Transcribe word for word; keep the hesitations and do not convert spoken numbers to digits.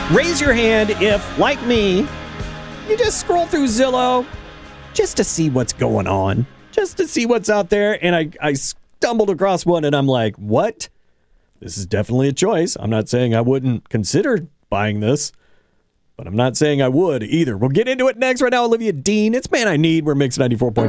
Raise your hand if, like me, you just scroll through Zillow just to see what's going on, just to see what's out there. And I, I stumbled across one and I'm like, what? This is definitely a choice. I'm not saying I wouldn't consider buying this, but I'm not saying I would either. We'll get into it next. Right now, Olivia Dean. It's Man I Need. We're Mix ninety-four point